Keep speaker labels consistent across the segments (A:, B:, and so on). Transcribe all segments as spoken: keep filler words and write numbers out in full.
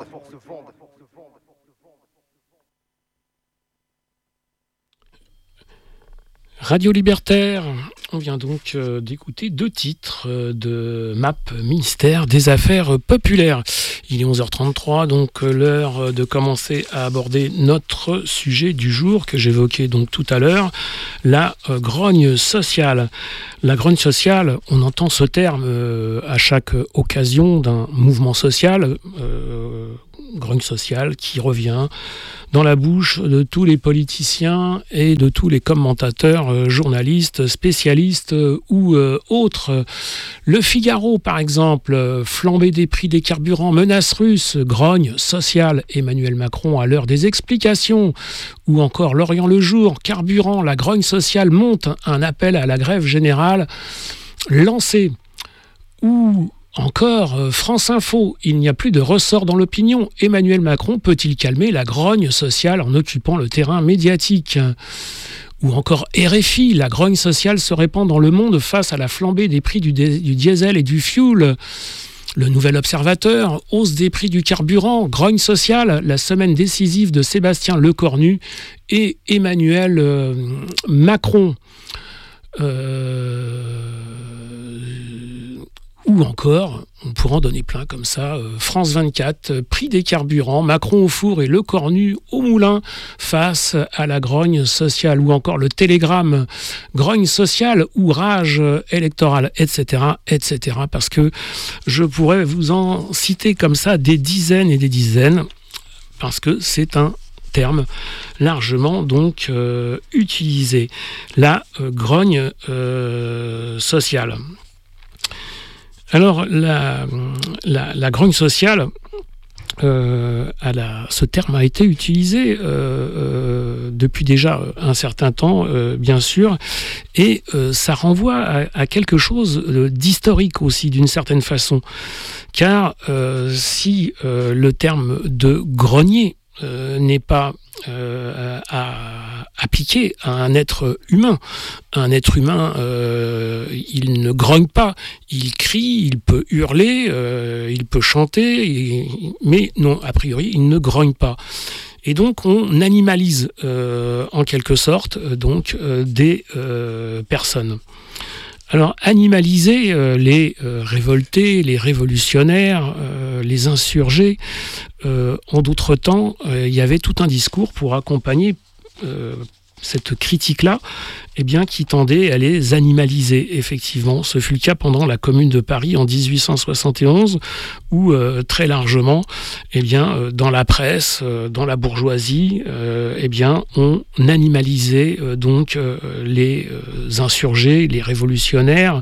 A: Radio Libertaire, on vient donc euh, d'écouter deux titres euh, de M A P, ministère des Affaires populaires. Il est onze heures trente-trois, donc euh, l'heure de commencer à aborder notre sujet du jour que j'évoquais donc tout à l'heure, la euh, grogne sociale. La grogne sociale, on entend ce terme euh, à chaque occasion d'un mouvement social, euh, grogne sociale qui revient dans la bouche de tous les politiciens et de tous les commentateurs, euh, journalistes, spécialistes euh, ou euh, autres. Le Figaro, par exemple, euh, flambée des prix des carburants, menace russe, grogne sociale, Emmanuel Macron à l'heure des explications. Ou encore L'Orient le jour, carburant, la grogne sociale monte, un appel à la grève générale lancé. Ou encore, France Info, il n'y a plus de ressort dans l'opinion. Emmanuel Macron peut-il calmer la grogne sociale en occupant le terrain médiatique ? Ou encore R F I, la grogne sociale se répand dans le monde face à la flambée des prix du, dé- du diesel et du fioul. Le Nouvel Observateur, hausse des prix du carburant, grogne sociale, la semaine décisive de Sébastien Lecornu et Emmanuel euh, Macron. Euh... Ou encore, on pourra en donner plein comme ça, euh, France vingt-quatre, euh, prix des carburants, Macron au four et Lecornu au moulin face à la grogne sociale. Ou encore le Télégramme, grogne sociale ou rage électorale, et cetera, et cetera. Parce que je pourrais vous en citer comme ça des dizaines et des dizaines, parce que c'est un terme largement donc euh, utilisé. La euh, grogne euh, sociale. Alors, la, la, la grogne sociale, euh, à la, ce terme a été utilisé euh, euh, depuis déjà un certain temps, euh, bien sûr, et euh, ça renvoie à, à quelque chose d'historique aussi, d'une certaine façon. Car euh, si euh, le terme de grogner euh, n'est pas Euh, à appliquer à un être humain. Un être humain, euh, il ne grogne pas, il crie, il peut hurler, euh, il peut chanter, et, mais non, a priori, il ne grogne pas. Et donc, on animalise euh, en quelque sorte donc euh, des euh, personnes. Alors, animaliser euh, les euh, révoltés, les révolutionnaires, euh, les insurgés, euh, en d'autres temps, euh, il y avait tout un discours pour accompagner euh, cette critique-là, eh bien, qui tendait à les animaliser, effectivement. Ce fut le cas pendant la Commune de Paris en dix-huit cent soixante et onze, où euh, très largement, eh bien, euh, dans la presse, euh, dans la bourgeoisie, euh, eh bien, on animalisait euh, donc euh, les euh, insurgés, les révolutionnaires,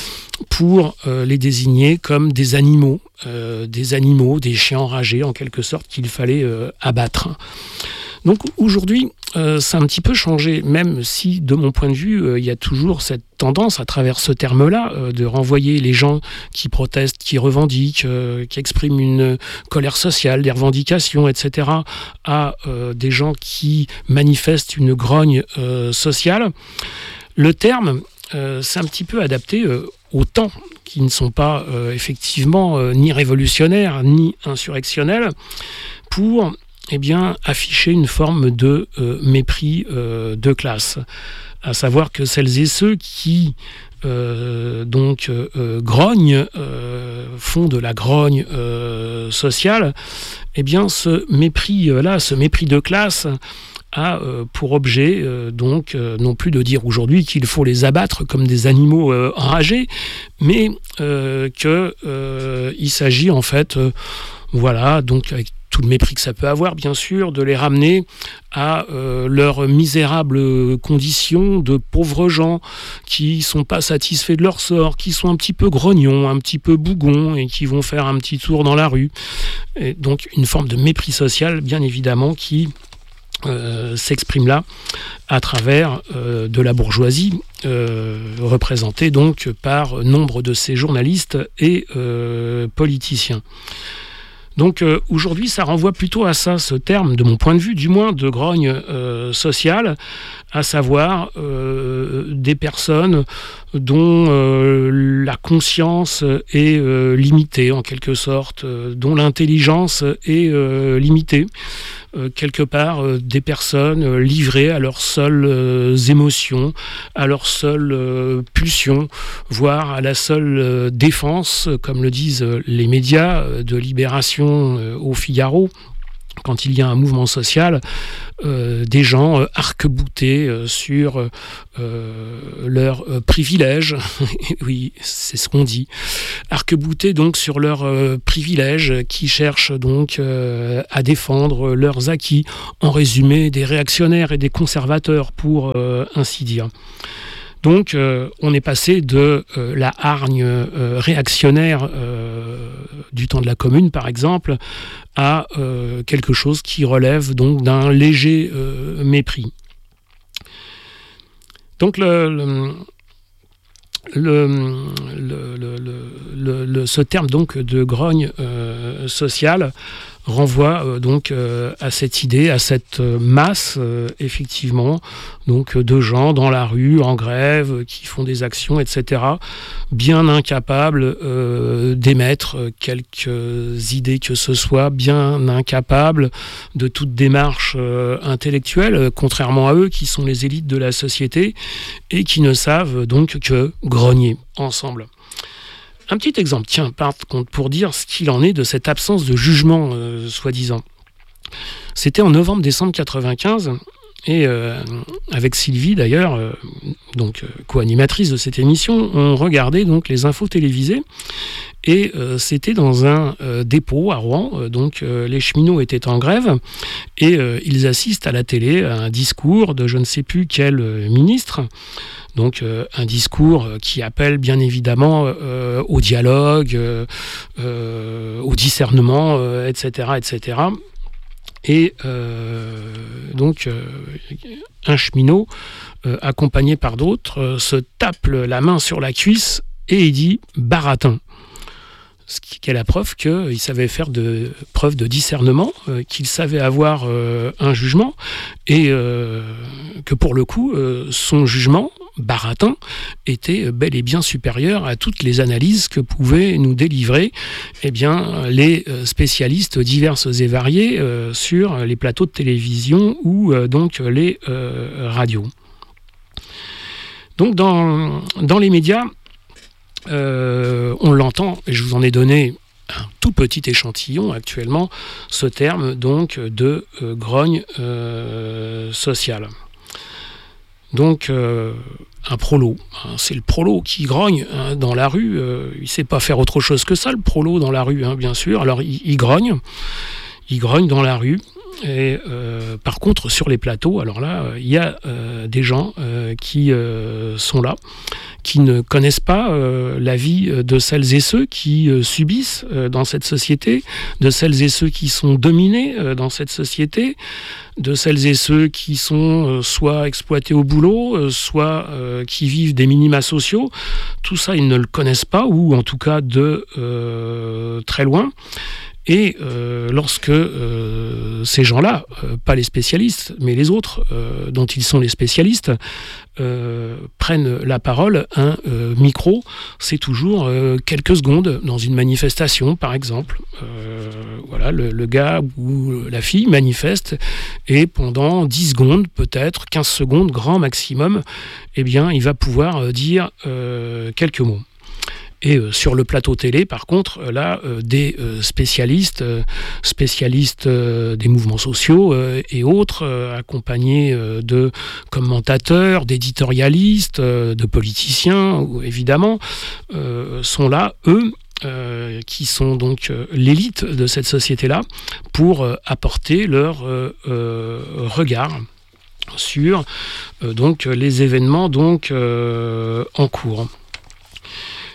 A: pour euh, les désigner comme des animaux, euh, des animaux, des chiens enragés, en quelque sorte, qu'il fallait euh, abattre. Donc aujourd'hui, euh, ça a un petit peu changé, même si, de mon point de vue, euh, il y a toujours cette tendance, à travers ce terme-là, euh, de renvoyer les gens qui protestent, qui revendiquent, euh, qui expriment une colère sociale, des revendications, et cetera, à euh, des gens qui manifestent une grogne euh, sociale. Le terme, euh, c'est un petit peu adapté euh, aux temps, qui ne sont pas euh, effectivement euh, ni révolutionnaires, ni insurrectionnels, pour eh bien, afficher une forme de euh, mépris euh, de classe. À savoir que celles et ceux qui euh, donc euh, grognent, euh, font de la grogne euh, sociale, eh bien ce mépris-là, ce mépris de classe a euh, pour objet euh, donc euh, non plus de dire aujourd'hui qu'il faut les abattre comme des animaux euh, enragés, mais euh, qu'il euh, s'agit en fait, euh, voilà, donc avec tout le mépris que ça peut avoir, bien sûr, de les ramener à euh, leurs misérables conditions de pauvres gens qui sont pas satisfaits de leur sort, qui sont un petit peu grognons, un petit peu bougons et qui vont faire un petit tour dans la rue. Et donc une forme de mépris social, bien évidemment, qui euh, s'exprime là à travers euh, de la bourgeoisie, euh, représentée donc par nombre de ces journalistes et euh, politiciens. Donc euh, aujourd'hui, ça renvoie plutôt à ça, ce terme, de mon point de vue du moins, de grogne euh, sociale, à savoir euh, des personnes dont euh, la conscience est euh, limitée en quelque sorte, euh, dont l'intelligence est euh, limitée. Euh, quelque part, euh, des personnes euh, livrées à leurs seules euh, émotions, à leurs seules euh, pulsions, voire à la seule euh, défense, comme le disent euh, les médias euh, de Libération euh, au Figaro. Quand il y a un mouvement social, euh, des gens euh, arc-boutés euh, sur euh, leurs euh, privilèges, oui, c'est ce qu'on dit, arc-boutés donc sur leurs euh, privilèges, qui cherchent donc euh, à défendre leurs acquis, en résumé des réactionnaires et des conservateurs, pour euh, ainsi dire. Donc, euh, on est passé de euh, la hargne euh, réactionnaire euh, du temps de la Commune, par exemple, à euh, quelque chose qui relève donc d'un léger euh, mépris. Donc, le, le, le, le, le, le, le, ce terme donc de grogne euh, sociale renvoie euh, donc euh, à cette idée, à cette masse, euh, effectivement, donc de gens dans la rue, en grève, euh, qui font des actions, et cetera, bien incapables euh, d'émettre quelques idées que ce soit, bien incapables de toute démarche euh, intellectuelle, euh, contrairement à eux, qui sont les élites de la société, et qui ne savent donc que grogner ensemble. Un petit exemple, tiens, par contre, pour dire ce qu'il en est de cette absence de jugement, euh, soi-disant. C'était en novembre-décembre quatre-vingt-quinze, et euh, avec Sylvie d'ailleurs, euh, donc euh, co-animatrice de cette émission, on regardait donc les infos télévisées, et euh, c'était dans un euh, dépôt à Rouen, euh, donc euh, les cheminots étaient en grève, et euh, ils assistent à la télé à un discours de je ne sais plus quel euh, ministre. Donc euh, un discours qui appelle bien évidemment euh, au dialogue, euh, euh, au discernement, euh, et cetera, et cetera. Et euh, donc euh, un cheminot, euh, accompagné par d'autres, euh, se tape la main sur la cuisse et il dit « baratin ». Ce qui est la preuve qu'il savait faire de preuve de discernement, euh, qu'il savait avoir euh, un jugement, et euh, que pour le coup, euh, son jugement, baratin, était bel et bien supérieur à toutes les analyses que pouvaient nous délivrer eh bien, les spécialistes divers et variés euh, sur les plateaux de télévision ou euh, donc les euh, radios. Donc dans, dans les médias, Euh, on l'entend, et je vous en ai donné un tout petit échantillon actuellement, ce terme donc de euh, grogne euh, sociale. Donc euh, un prolo, hein, c'est le prolo qui grogne hein, dans la rue, euh, il ne sait pas faire autre chose que ça, le prolo dans la rue, hein, bien sûr, alors il, il grogne, il grogne dans la rue. Et euh, par contre, sur les plateaux, alors là, il y a euh, des gens euh, qui euh, sont là, qui ne connaissent pas euh, la vie de celles et ceux qui euh, subissent euh, dans cette société, de celles et ceux qui sont dominés euh, dans cette société, de celles et ceux qui sont euh, soit exploités au boulot, euh, soit euh, qui vivent des minima sociaux. Tout ça, ils ne le connaissent pas, ou en tout cas de euh, très loin. Et euh, lorsque euh, ces gens-là, euh, pas les spécialistes, mais les autres euh, dont ils sont les spécialistes, euh, prennent la parole, un euh, micro, c'est toujours euh, quelques secondes dans une manifestation, par exemple. Euh, voilà, le, le gars ou la fille manifeste, et pendant dix secondes, peut-être quinze secondes, grand maximum, eh bien, il va pouvoir dire euh, quelques mots. Et euh, sur le plateau télé, par contre, euh, là, euh, des euh, spécialistes, euh, spécialistes euh, des mouvements sociaux euh, et autres, euh, accompagnés euh, de commentateurs, d'éditorialistes, euh, de politiciens, évidemment, euh, sont là, eux, euh, qui sont donc euh, l'élite de cette société-là, pour euh, apporter leur euh, euh, regard sur euh, donc, les événements donc, euh, en cours.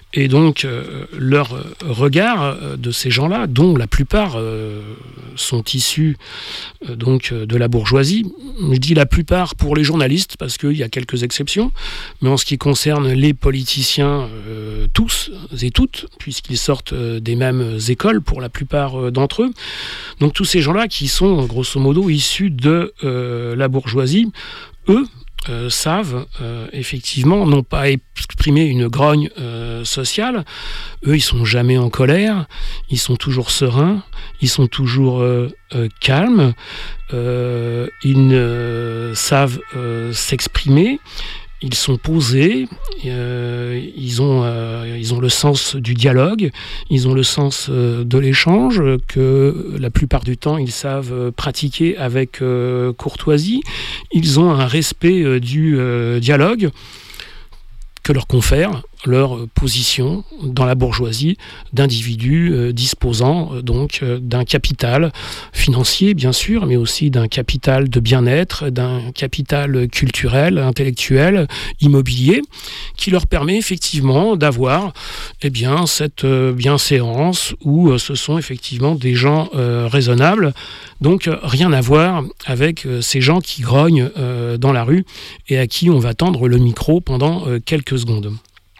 A: Et donc, euh, leur regard euh, de ces gens-là, dont la plupart euh, sont issus euh, donc, de la bourgeoisie, je dis la plupart pour les journalistes, parce qu'il y a quelques exceptions, mais en ce qui concerne les politiciens, euh, tous et toutes, puisqu'ils sortent euh, des mêmes écoles pour la plupart euh, d'entre eux. Donc tous ces gens-là qui sont grosso modo issus de euh, la bourgeoisie, eux, Euh, savent euh, effectivement non pas exprimer une grogne euh, sociale. Eux, ils sont jamais en colère, ils sont toujours sereins, ils sont toujours euh, euh, calmes, euh, ils euh, savent euh, s'exprimer. Ils sont posés, euh, ils, ont, euh, ils ont le sens du dialogue, ils ont le sens euh, de l'échange, que la plupart du temps ils savent pratiquer avec euh, courtoisie. Ils ont un respect euh, du euh, dialogue que leur confère leur position dans la bourgeoisie d'individus euh, disposant euh, donc euh, d'un capital financier bien sûr, mais aussi d'un capital de bien-être, d'un capital culturel, intellectuel, immobilier, qui leur permet effectivement d'avoir eh bien, cette euh, bienséance où euh, ce sont effectivement des gens euh, raisonnables. Donc euh, rien à voir avec euh, ces gens qui grognent euh, dans la rue et à qui on va tendre le micro pendant euh, quelques secondes.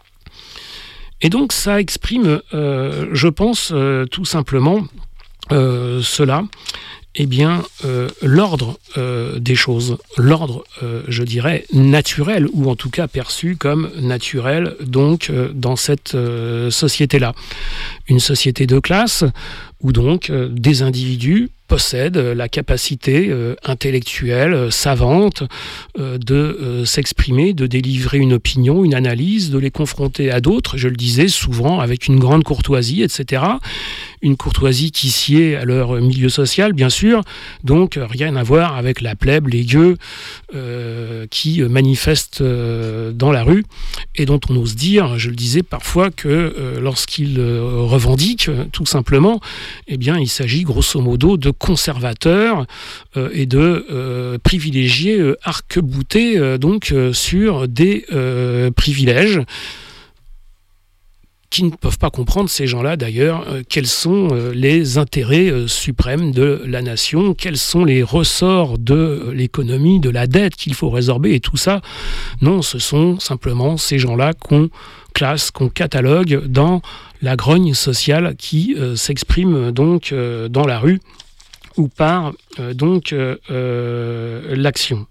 A: Et donc ça exprime, euh, je pense, euh, tout simplement euh, cela, eh bien, euh, l'ordre euh, des choses, l'ordre, euh, je dirais, naturel, ou en tout cas perçu comme naturel, donc, euh, dans cette euh, société-là. Une société de classe, où donc euh, des individus possèdent la capacité euh, intellectuelle, euh, savante, euh, de euh, s'exprimer, de délivrer une opinion, une analyse, de les confronter à d'autres, je le disais, souvent avec une grande courtoisie, et cetera. Une courtoisie qui sied à leur milieu social, bien sûr, donc rien à voir avec la plèbe, les gueux euh, qui manifestent euh, dans la rue et dont on ose dire, je le disais parfois, que euh, lorsqu'ils euh, revendiquent, tout simplement, eh bien, il s'agit grosso modo de conservateurs euh, et de euh, privilégiés euh, arc-boutés euh, donc euh, sur des euh, privilèges qui ne peuvent pas comprendre, ces gens-là d'ailleurs, euh, quels sont euh, les intérêts euh, suprêmes de la nation, quels sont les ressorts de euh, l'économie, de la dette qu'il faut résorber et tout ça. Non, ce sont simplement ces gens-là qu'on classe, qu'on catalogue dans la grogne sociale qui euh, s'exprime donc euh, dans la rue ou par euh, donc euh, euh, l'action.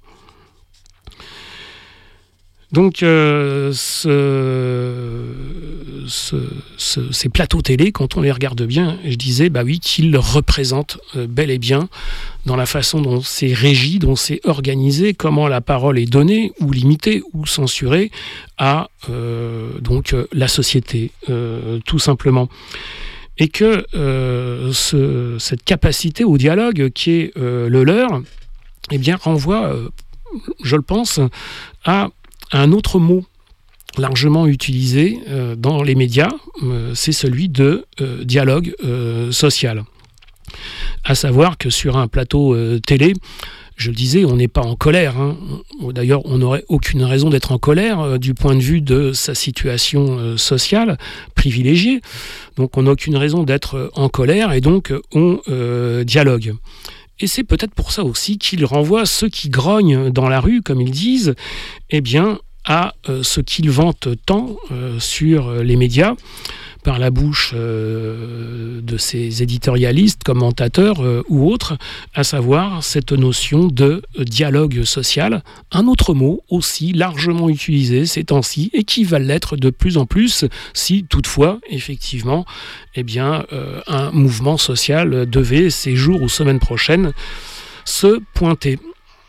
A: Donc euh, ce, ce, ce, ces plateaux télé, quand on les regarde bien, je disais bah oui, qu'ils représentent euh, bel et bien dans la façon dont c'est régi, dont c'est organisé, comment la parole est donnée ou limitée ou censurée à euh, donc euh, la société, euh, tout simplement. Et que euh, ce, cette capacité au dialogue qui est euh, le leur, eh bien renvoie, euh, je le pense, à un autre mot largement utilisé euh, dans les médias, euh, c'est celui de euh, dialogue euh, social. À savoir que sur un plateau euh, télé, je le disais, on n'est pas en colère. Hein. D'ailleurs, on n'aurait aucune raison d'être en colère euh, du point de vue de sa situation euh, sociale privilégiée. Donc on n'a aucune raison d'être en colère et donc on euh, dialogue. Et c'est peut-être pour ça aussi qu'ils renvoient ceux qui grognent dans la rue, comme ils disent, eh bien, à euh, ce qu'ils vantent tant euh, sur les médias, par la bouche euh, de ces éditorialistes, commentateurs euh, ou autres, à savoir cette notion de dialogue social. Un autre mot aussi largement utilisé ces temps-ci et qui va l'être de plus en plus si toutefois, effectivement, eh bien, euh, un mouvement social devait, ces jours ou semaines prochaines, se pointer.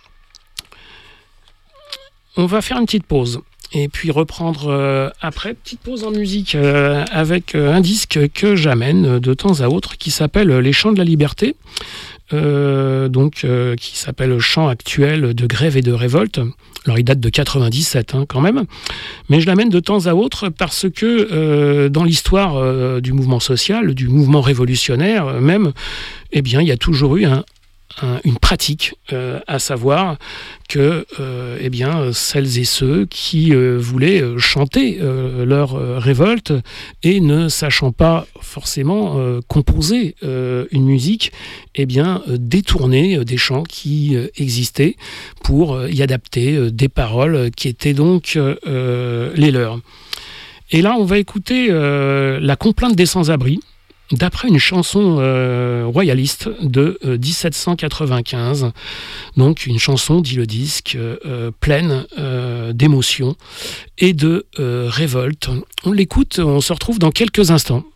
A: On va faire une petite pause. Et puis reprendre euh, après, petite pause en musique euh, avec euh, un disque que j'amène de temps à autre qui s'appelle Les Chants de la Liberté, euh, donc euh, qui s'appelle Chant actuel de grève et de révolte. Alors il date de quatre-vingt-dix-sept hein, quand même, mais je l'amène de temps à autre parce que euh, dans l'histoire euh, du mouvement social, du mouvement révolutionnaire même, eh bien il y a toujours eu un un, une pratique, euh, à savoir que euh, eh bien, celles et ceux qui euh, voulaient chanter euh, leur euh, révolte et ne sachant pas forcément euh, composer euh, une musique, eh bien, euh, détourner euh, des chants qui euh, existaient pour euh, y adapter euh, des paroles qui étaient donc euh, les leurs. Et là, on va écouter euh, La complainte des sans-abri, d'après une chanson euh, royaliste de euh, dix-sept cent quatre-vingt-quinze. Donc une chanson, dit le disque, euh, pleine euh, d'émotion et de euh, révolte. On l'écoute, on se retrouve dans quelques instants.